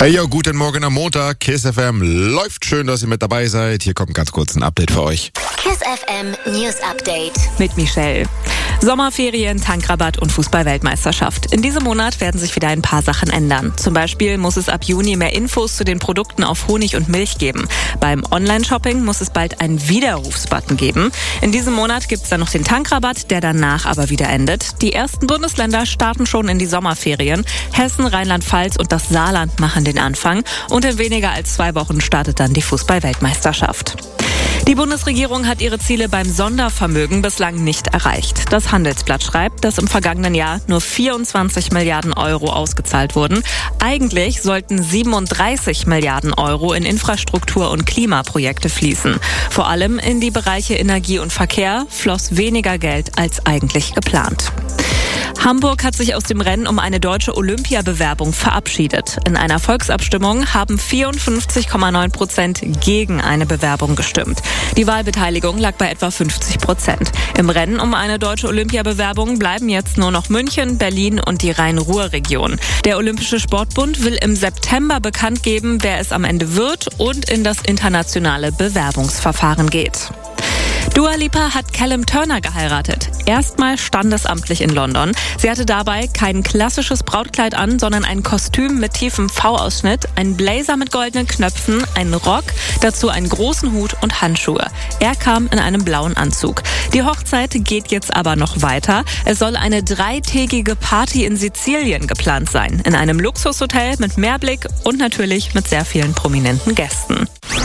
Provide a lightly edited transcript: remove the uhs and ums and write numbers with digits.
Hey, yo, guten Morgen am Montag. KISS FM läuft. Schön, dass ihr mit dabei seid. Hier kommt ganz kurz ein Update für euch. KISS FM News Update. Mit Michelle. Sommerferien, Tankrabatt und Fußball-Weltmeisterschaft. In diesem Monat werden sich wieder ein paar Sachen ändern. Zum Beispiel muss es ab Juni mehr Infos zu den Produkten auf Honig und Milch geben. Beim Online-Shopping muss es bald einen Widerrufsbutton geben. In diesem Monat gibt es dann noch den Tankrabatt, der danach aber wieder endet. Die ersten Bundesländer starten schon in die Sommerferien. Hessen, Rheinland-Pfalz und das Saarland machen den Anfang. Und in weniger als 2 Wochen startet dann die Fußball-Weltmeisterschaft. Die Bundesregierung hat ihre Ziele beim Sondervermögen bislang nicht erreicht. Das Handelsblatt schreibt, dass im vergangenen Jahr nur 24 Milliarden Euro ausgezahlt wurden. Eigentlich sollten 37 Milliarden Euro in Infrastruktur- und Klimaprojekte fließen. Vor allem in die Bereiche Energie und Verkehr floss weniger Geld als eigentlich geplant. Hamburg hat sich aus dem Rennen um eine deutsche Olympiabewerbung verabschiedet. In einer Volksabstimmung haben 54,9% gegen eine Bewerbung gestimmt. Die Wahlbeteiligung lag bei etwa 50%. Im Rennen um eine deutsche Olympiabewerbung bleiben jetzt nur noch München, Berlin und die Rhein-Ruhr-Region. Der Olympische Sportbund will im September bekannt geben, wer es am Ende wird und in das internationale Bewerbungsverfahren geht. Dua Lipa hat Callum Turner geheiratet. Erstmal standesamtlich in London. Sie hatte dabei kein klassisches Brautkleid an, sondern ein Kostüm mit tiefem V-Ausschnitt, einen Blazer mit goldenen Knöpfen, einen Rock, dazu einen großen Hut und Handschuhe. Er kam in einem blauen Anzug. Die Hochzeit geht jetzt aber noch weiter. Es soll eine 3-tägige Party in Sizilien geplant sein. In einem Luxushotel mit Meerblick und natürlich mit sehr vielen prominenten Gästen.